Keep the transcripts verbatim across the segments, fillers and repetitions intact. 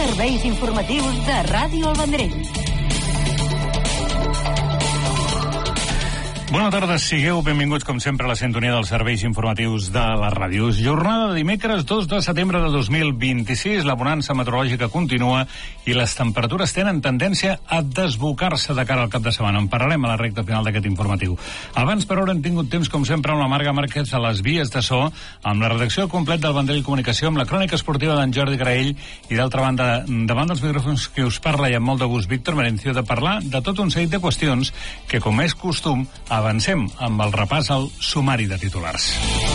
Serveis informatius de Ràdio El Vendrell. Bona tarda, sigueu benvinguts com sempre a la sintonia dels serveis informatius de les ràdios. Jornada de dimecres dos de setembre de dos mil vint-i-sis, la bonança meteorològica continua i les temperatures tenen tendència a desbocar-se de cara al cap de setmana. En parlarem a la recta final d'aquest informatiu. Abans, per hora, hem tingut temps, com sempre, amb la Marga Márquez a les vies de so, amb la redacció completa del Vendrell Comunicació, amb la crònica esportiva d'en Jordi Graell i, d'altra banda, davant dels micròfons que us parla i amb molt de gust Víctor Merencio, de parlar de tot un seguit de qüestions que, com és costum, avancem amb el repàs al sumari de titulars.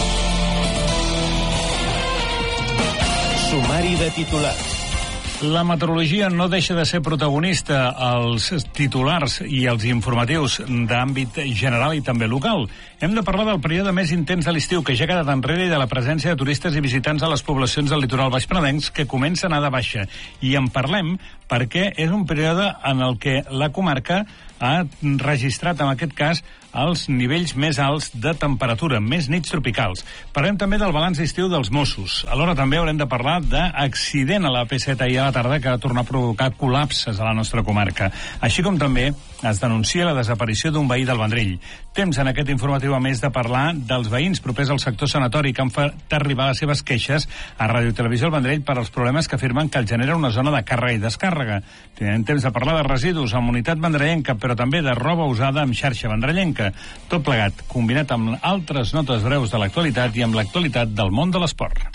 Sumari de titulars. La meteorologia no deixa de ser protagonista als titulars i als informatius d'àmbit general i també local. Hem de parlar del període més intens de l'estiu, que ja ha quedat enrere, i de la presència de turistes i visitants a les poblacions del litoral baixpenedens, que comença a anar de baixa. I en parlem perquè és un període en el que la comarca ha registrat, en aquest cas, els nivells més alts de temperatura, més nits tropicals. Parlem també del balanç d'estiu dels Mossos. Alhora també haurem de parlar d'accident a la A P set ahir a la tarda que va tornar a provocar col·lapses a la nostra comarca. Així com també es denuncia la desaparició d'un veí del Vendrell. Temps en aquest informatiu, a més, de parlar dels veïns propers al sector sanatori que han fet arribar les seves queixes a Ràdio i Televisió El Vendrell per als problemes que afirmen que el genera una zona de càrrega i descàrrega. Tenen temps de parlar de residus amb unitat vendrellenca, però també de roba usada amb xarxa vendrellenca. Tot plegat, combinat amb altres notes breus de l'actualitat i amb l'actualitat del món de l'esport.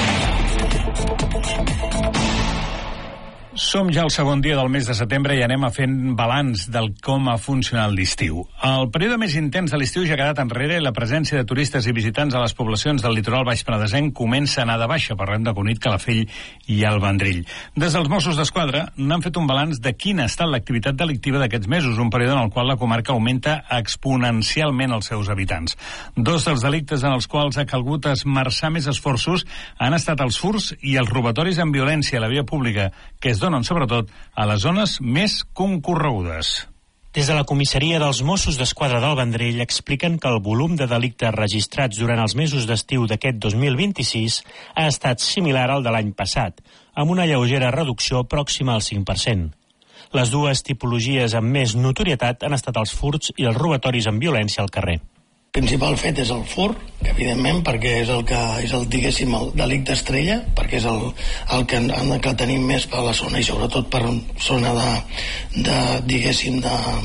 Som ja al segon dia del mes de setembre i anem a fent balanç del com ha funcionat l'estiu. El període més intens de l'estiu ja ha quedat enrere i la presència de turistes i visitants a les poblacions del litoral baixpenedesenc comença a anar de baixa. Parlem de Cunit, Calafell i el Vendrell. Des dels Mossos d'Esquadra n'han fet un balanç de quina ha estat l'activitat delictiva d'aquests mesos, un període en el qual la comarca augmenta exponencialment els seus habitants. Dos dels delictes en els quals ha calgut esmerçar més esforços han estat els furts i els robatoris amb violència a la via pública, que es donen sobretot a les zones més concorregudes. Des de la comissaria dels Mossos d'Esquadra del Vendrell expliquen que el volum de delictes registrats durant els mesos d'estiu d'aquest dos mil vint-i-sis ha estat similar al de l'any passat, amb una lleugera reducció pròxima al cinc per cent. Les dues tipologies amb més notorietat han estat els furts i els robatoris amb violència al carrer. El principal fet és el furt, evidentment, perquè és el que és el, diguéssim, el delicte estrella, perquè és el, el que, en, que tenim més per la zona i sobretot per zona de, de diguéssim,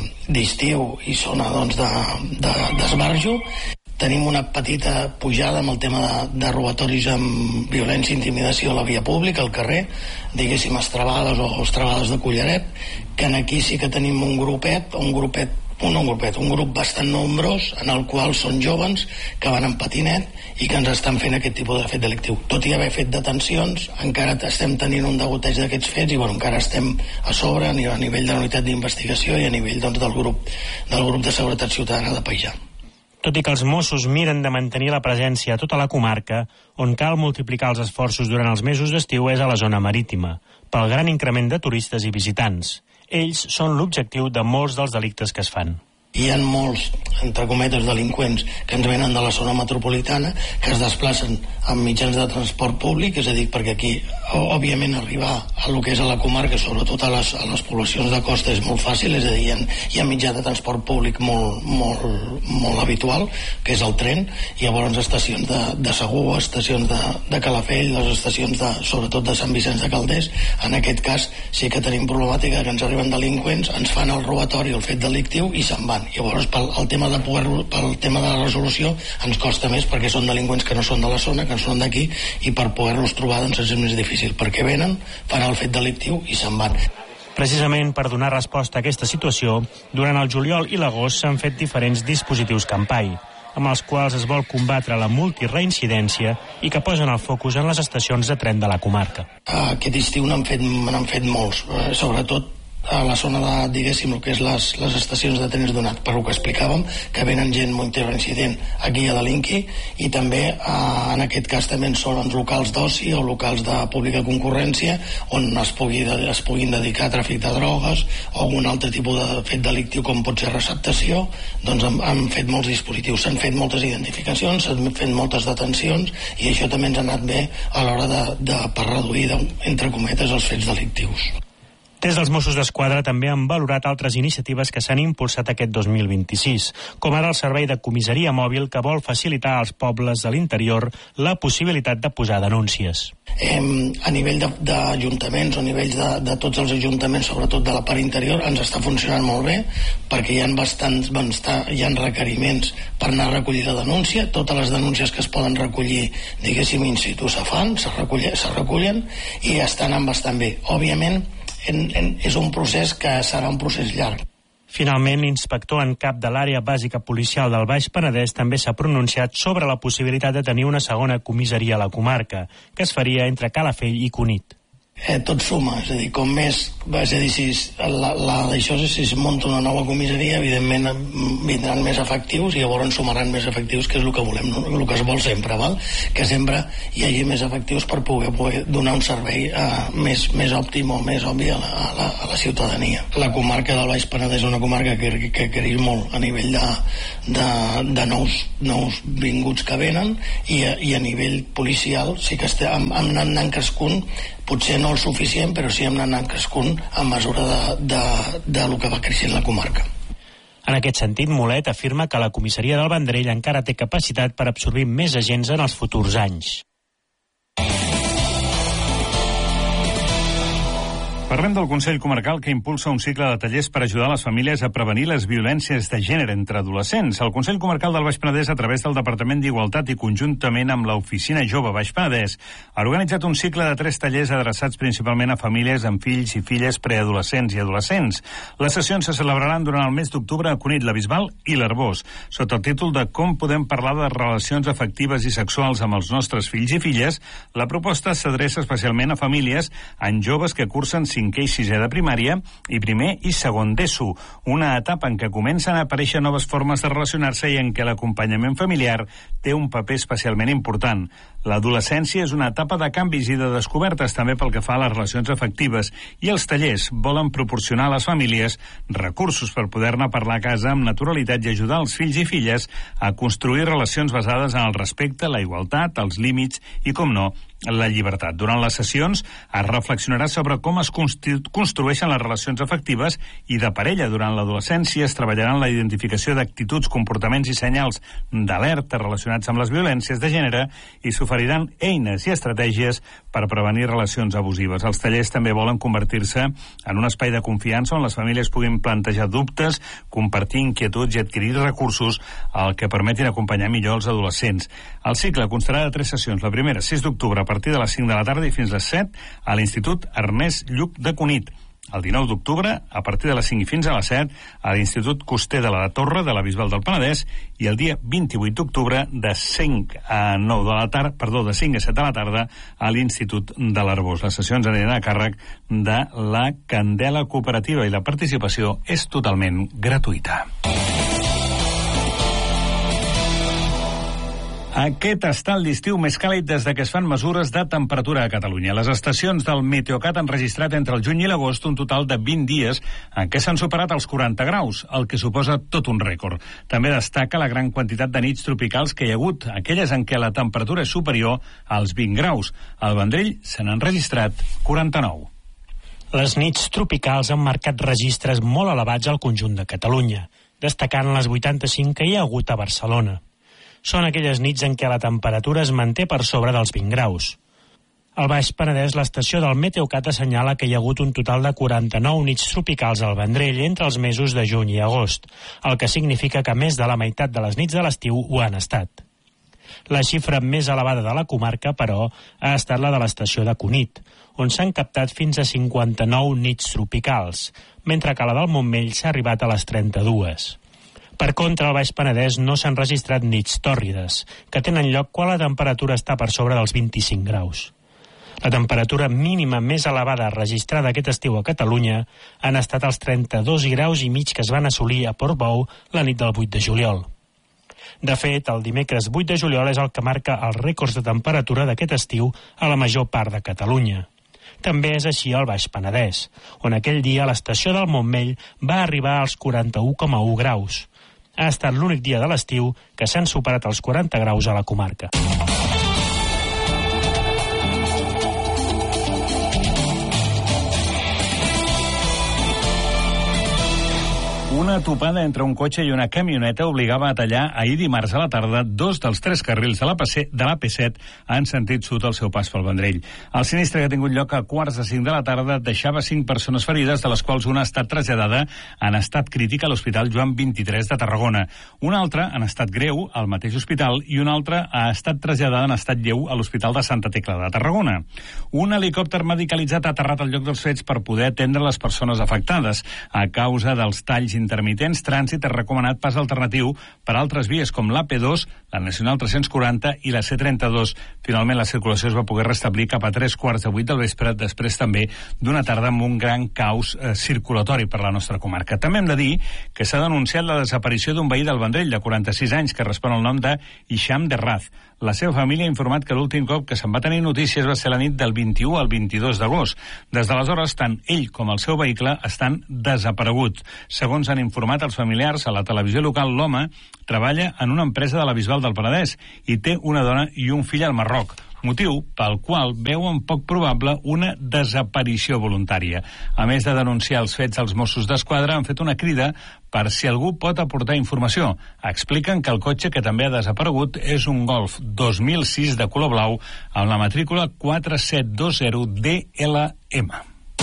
d'estiu i zona, doncs, de, de, d'esbarjo. Tenim una petita pujada amb el tema de, de robatoris amb violència i intimidació a la via pública, al carrer, diguéssim, estrabades o estrabades de collaret, que aquí sí que tenim un grupet, un grupet Un, un grupet, un grup bastant nombrós en el qual són joves que van en patinet i que ens estan fent aquest tipus de fet delictiu. Tot i haver fet detencions, encara estem tenint un degoteig d'aquests fets i bueno, encara estem a sobre a nivell de la unitat d'investigació i a nivell, doncs, del grup del grup de seguretat ciutadana de Païjà. Tot i que els Mossos miren de mantenir la presència a tota la comarca, on cal multiplicar els esforços durant els mesos d'estiu és a la zona marítima, pel gran increment de turistes i visitants. Ells són l'objectiu de molts dels delictes que es fan. Hi ha molts, entre cometes, delinqüents que ens venen de la zona metropolitana, que es desplacen amb mitjans de transport públic, és a dir, perquè aquí, òbviament, arribar a lo que és a la comarca, sobretot a les, a les poblacions de costa, és molt fàcil, és a dir, hi ha, hi ha mitjà de transport públic molt, molt, molt habitual, que és el tren, i llavors estacions de, de Segur, estacions de, de Calafell, les estacions de, sobretot de Sant Vicenç de Calders. En aquest cas sí que tenim problemàtica que ens arriben delinqüents, ens fan el robatori, el fet delictiu i se'n van. Llavors, pel el tema de poder, pel tema de la resolució ens costa més perquè són delinqüents que no són de la zona, que no són d'aquí, i per poder-los trobar doncs és més difícil, perquè venen, fan el fet delictiu i se'n van. Precisament per donar resposta a aquesta situació, durant el juliol i l'agost s'han fet diferents dispositius Campai, amb els quals es vol combatre la multireincidència i que posen el focus en les estacions de tren de la comarca. Aquest estiu n'han fet, n'han fet molts, sobretot a la zona de, diguéssim, el que és les, les estacions de tenis donat, per el que explicàvem, que venen gent molt reincident aquí a delinqui, i també eh, en aquest cas també són els locals d'oci o locals de pública concurrència on es, pugui, es puguin dedicar a tràfic de drogues o algun altre tipus de fet delictiu com pot ser receptació. Doncs han, han fet molts dispositius, s'han fet moltes identificacions, s'han fet moltes detencions, i això també ens ha anat bé a l'hora de, de per reduir, de, entre cometes, els fets delictius. Des dels Mossos d'Esquadra també han valorat altres iniciatives que s'han impulsat aquest dos mil vint-i-sis, com ara el servei de comissaria mòbil que vol facilitar als pobles de l'interior la possibilitat de posar denúncies. Eh, a nivell d'ajuntaments o a nivell de, de tots els ajuntaments, sobretot de la part interior, ens està funcionant molt bé, perquè hi ha bastants, doncs, hi ha requeriments per anar a recollir la denúncia. Totes les denúncies que es poden recollir, diguéssim, in situ se fan, se recullen, se recullen i està anant bastant bé. Òbviament, En, en, és un procés que serà un procés llarg. Finalment, l'inspector en cap de l'àrea bàsica policial del Baix Penedès també s'ha pronunciat sobre la possibilitat de tenir una segona comissaria a la comarca, que es faria entre Calafell i Cunit. Eh, tot suma, és a dir, com més, és a dir, si la, la, això és, si es munta una nova comissaria, evidentment vindran més efectius i llavors sumaran més efectius, que és el que volem, no? El que es vol sempre, val? Que sempre hi hagi més efectius per poder, poder donar un servei eh, més, més òptim o més obvi a la, a, la, a la ciutadania. La comarca del Baix Penedès és una comarca que, que creix molt a nivell de, de, de nous, nous vinguts que venen, i a, i a nivell policial sí que estem, hem anat anant crescunt, potser no el suficient, però sí hem anat crescunt a mesura de, de, de lo que va creixent la comarca. En aquest sentit, Mulet afirma que la comissaria del Vendrell encara té capacitat per absorbir més agents en els futurs anys. Parlem del Consell Comarcal, que impulsa un cicle de tallers per ajudar les famílies a prevenir les violències de gènere entre adolescents. El Consell Comarcal del Baix Penedès, a través del Departament d'Igualtat i conjuntament amb l'Oficina Jove Baix Penedès, ha organitzat un cicle de tres tallers adreçats principalment a famílies amb fills i filles preadolescents i adolescents. Les sessions se celebraran durant el mes d'octubre a Cunit, la Bisbal i l'Arbós, sota el títol de Com podem parlar de relacions afectives i sexuals amb els nostres fills i filles. La proposta s'adreça especialment a famílies amb joves que cursen cinquè i sisè de primària i primer i segon d'ESO, una etapa en què comencen a aparèixer noves formes de relacionar-se i en què l'acompanyament familiar té un paper especialment important. L'adolescència és una etapa de canvis i de descobertes també pel que fa a les relacions afectives, i els tallers volen proporcionar a les famílies recursos per poder-ne parlar a casa amb naturalitat i ajudar els fills i filles a construir relacions basades en el respecte, la igualtat, els límits i, com no, la llibertat. Durant les sessions es reflexionarà sobre com es construeixen les relacions afectives i de parella durant l'adolescència. Es treballarà en la identificació d'actituds, comportaments i senyals d'alerta relacionats amb les violències de gènere i s'oferiran eines i estratègies per prevenir relacions abusives. Els tallers també volen convertir-se en un espai de confiança on les famílies puguin plantejar dubtes, compartir inquietuds i adquirir recursos el que permetin acompanyar millor els adolescents. El cicle constarà de tres sessions. La primera, sis d'octubre, a partir de les cinc de la tarda i fins les set, a l'Institut Ernest Lluch de Cunit. El dinou d'octubre, a partir de les cinc i fins a les set, a l'Institut Coster de la Torre de la Bisbal del Penedès, i el dia vint-i-vuit d'octubre, de cinc a nou de la tarda, perdó, de cinc a set de la tarda, a l'Institut de l'Arbós. Les sessions aniran a càrrec de la Candela Cooperativa i la participació és totalment gratuïta. Aquest ha estat l'estiu més càlid des de que es fan mesures de temperatura a Catalunya. Les estacions del Meteocat han registrat entre el juny i l'agost un total de vint dies en què s'han superat els quaranta graus, el que suposa tot un rècord. També destaca la gran quantitat de nits tropicals que hi ha hagut, aquelles en què la temperatura és superior als vint graus. Al Vendrell se n'han registrat quaranta-nou. Les nits tropicals han marcat registres molt elevats al conjunt de Catalunya, destacant les vuitanta-cinc que hi ha hagut a Barcelona. Són aquelles nits en què la temperatura es manté per sobre dels vint graus. Al Baix Penedès, l'estació del Meteocat assenyala que hi ha hagut un total de quaranta-nou nits tropicals al Vendrell entre els mesos de juny i agost, el que significa que més de la meitat de les nits de l'estiu ho han estat. La xifra més elevada de la comarca, però, ha estat la de l'estació de Cunit, on s'han captat fins a cinquanta-nou nits tropicals, mentre que la del Montmell s'ha arribat a les trenta-dues. Per contra, al Baix Penedès no s'han registrat nits tòrrides, que tenen lloc quan la temperatura està per sobre dels vint-i-cinc graus. La temperatura mínima més elevada registrada aquest estiu a Catalunya han estat els trenta-dos graus i mig que es van assolir a Portbou la nit del vuit de juliol. De fet, el dimecres vuit de juliol és el que marca els rècords de temperatura d'aquest estiu a la major part de Catalunya. També és així al Baix Penedès, on aquell dia l'estació del Montmell va arribar als quaranta-u coma u graus. Ha estat l'únic dia de l'estiu que s'han superat els quaranta graus a la comarca. Una topada entre un cotxe i una camioneta obligava a tallar ahir dimarts a la tarda dos dels tres carrils de l'A P set en sentit sud al seu pas pel Vendrell. El sinistre que ha tingut lloc a quarts de cinc de la tarda deixava cinc persones ferides, de les quals una ha estat traslladada en estat crític a l'Hospital Joan vint-i-tres de Tarragona. Una altra en estat greu al mateix hospital i una altra ha estat traslladada en estat lleu a l'Hospital de Santa Tecla de Tarragona. Un helicòpter medicalitzat ha aterrat al lloc dels fets per poder atendre les persones afectades. A causa dels talls intermitents, Trànsit ha recomanat pas alternatiu per altres vies com l'A P dos, la Nacional tres-cents quaranta i la C trenta-dos. Finalment, la circulació es va poder restablir cap a tres quarts de vuit del vespre, després també d'una tarda amb un gran caos eh, circulatori per la nostra comarca. També hem de dir que s'ha denunciat la desaparició d'un veí del Vendrell de quaranta-sis anys que respon al nom de Hisham Derraz. La seva família ha informat que l'últim cop que se'n va tenir notícies va ser la nit del vint-i-u al vint-i-dos d'agost. Des d'aleshores, tant ell com el seu vehicle estan desapareguts. Segons han informat els familiars a la televisió local, l'home treballa en una empresa de la Bisbal del Penedès i té una dona i un fill al Marroc, motiu pel qual veuen poc probable una desaparició voluntària. A més de denunciar els fets, els Mossos d'Esquadra han fet una crida per si algú pot aportar informació. Expliquen que el cotxe que també ha desaparegut és un Golf dos mil sis de color blau amb la matrícula quatre set dos zero D L M.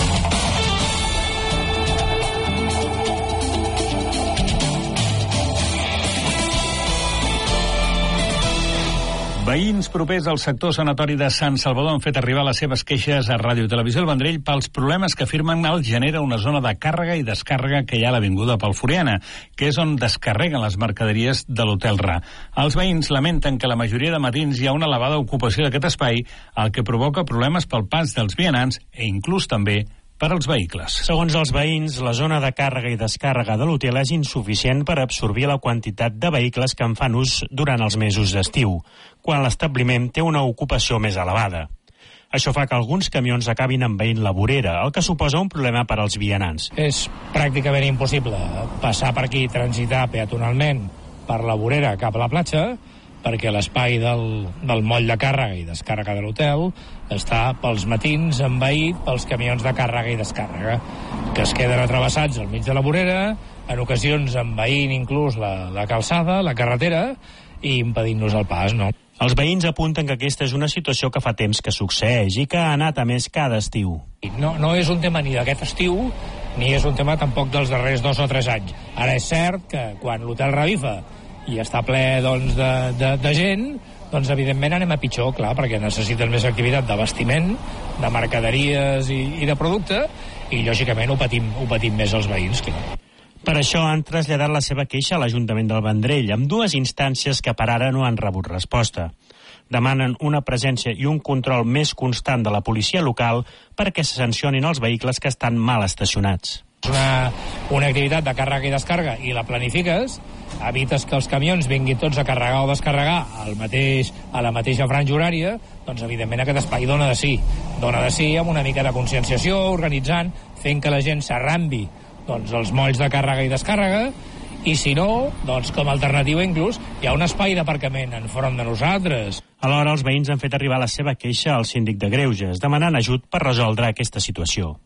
Veïns propers al sector sanatori de Sant Salvador han fet arribar les seves queixes a Ràdio Televisió El Vendrell pels problemes que afirmen els genera una zona de càrrega i descàrrega que hi ha a l'Avinguda Palforiana, que és on descarreguen les mercaderies de l'Hotel Ra. Els veïns lamenten que la majoria de matins hi ha una elevada ocupació d'aquest espai, el que provoca problemes pel pas dels vianants e inclús també per als vehicles. Segons els veïns, la zona de càrrega i descàrrega de l'hotel és insuficient per absorbir la quantitat de vehicles que en fan ús durant els mesos d'estiu, quan l'establiment té una ocupació més elevada. Això fa que alguns camions acabin envaint la vorera, el que suposa un problema per als vianants. És pràcticament impossible passar per aquí, transitar peatonalment per la vorera cap a la platja, perquè l'espai del, del moll de càrrega i descàrrega de l'hotel està pels matins envaït pels camions de càrrega i descàrrega, que es queden atrevessats al mig de la vorera, en ocasions envaint inclús la, la calçada, la carretera, i impedint-nos el pas, no? Els veïns apunten que aquesta és una situació que fa temps que succeeix i que ha anat a més cada estiu. No, no és un tema ni d'aquest estiu, ni és un tema tampoc dels darrers dos o tres anys. Ara és cert que quan l'hotel revifa i està ple doncs, de, de, de gent, doncs evidentment anem a pitjor, clar, perquè necessiten més activitat d'abastiment, de mercaderies i, i de producte, i lògicament ho patim, ho patim més els veïns, clar. Per això han traslladat la seva queixa a l'Ajuntament del Vendrell, amb dues instàncies que per ara no han rebut resposta. Demanen una presència i un control més constant de la policia local perquè se sancionin els vehicles que estan mal estacionats. Una, una activitat de càrrega i descàrrega i la planifiques, evites que els camions vinguin tots a carregar o descarregar al mateix, a la mateixa franja horària, doncs evidentment aquest espai dona de sí. Dona de sí amb una mica de conscienciació, organitzant, fent que la gent s'arrambi doncs, els molls de càrrega i descàrrega, i si no, doncs com a alternativa inclús hi ha un espai d'aparcament enfront de nosaltres. Alhora, els veïns han fet arribar la seva queixa al síndic de Greuges, demanant ajut per resoldre aquesta situació.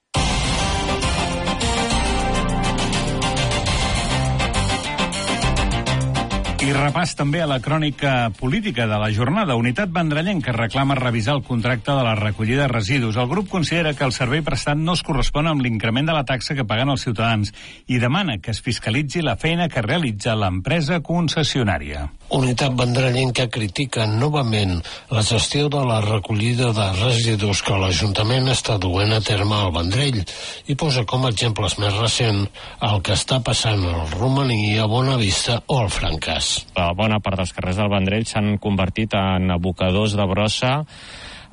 I repàs també a la crònica política de la jornada. Unitat Vendrellenca reclama revisar el contracte de la recollida de residus. El grup considera que el servei prestat no es correspon amb l'increment de la taxa que paguen els ciutadans i demana que es fiscalitzi la feina que realitza l'empresa concessionària. Unitat Vendrellenca critica novament la gestió de la recollida de residus que l'Ajuntament està duent a terme al Vendrell i posa com a exemples més recents el que està passant al Romaní, a Bonavista o al Francàs. La bona part dels carrers del Vendrell s'han convertit en abocadors de brossa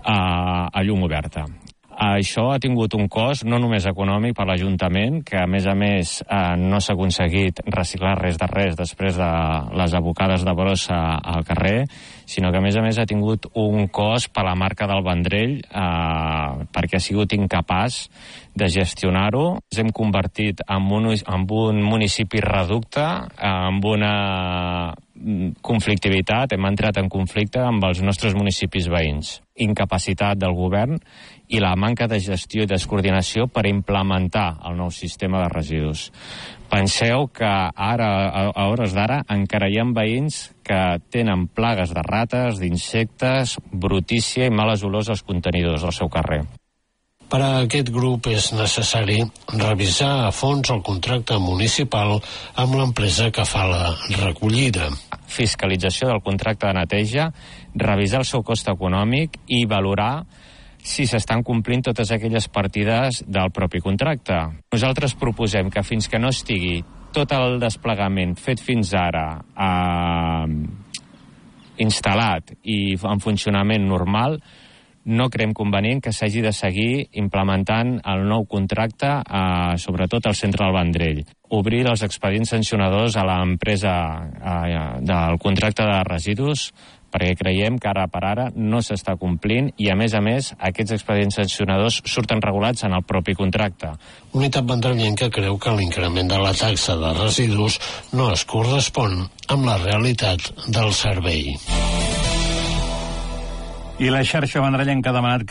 a, a llum oberta. Això ha tingut un cost no només econòmic per l'Ajuntament, que a més a més eh, no s'ha aconseguit reciclar res de res després de les abocades de brossa al carrer, sinó que a més a més ha tingut un cost per la marca del Vendrell eh, perquè ha sigut incapaç de gestionar-ho. Ens hem convertit en un, en un municipi reducte, amb una conflictivitat, hem entrat en conflicte amb els nostres municipis veïns. Incapacitat del govern i la manca de gestió i descoordinació per implementar el nou sistema de residus. Penseu que ara, a hores d'ara, encara hi ha veïns que tenen plagues de rates, d'insectes, brutícia i males olors als contenidors del seu carrer. Per a aquest grup és necessari revisar a fons el contracte municipal amb l'empresa que fa la recollida. Fiscalització del contracte de neteja, revisar el seu cost econòmic i valorar si s'estan complint totes aquelles partides del propi contracte. Nosaltres proposem que fins que no estigui tot el desplegament fet fins ara eh, instal·lat i en funcionament normal, no creiem convenient que s'hagi de seguir implementant el nou contracte, eh, sobretot al centre del Vendrell. Obrir els expedients sancionadors a l'empresa eh, del contracte de residus, perquè creiem que ara per ara no s'està complint i, a més a més, aquests expedients sancionadors surten regulats en el propi contracte. Unitat Vendrellenca creu que l'increment de la taxa de residus no es correspon amb la realitat del servei. I la xarxa vendrellenca ha demanat que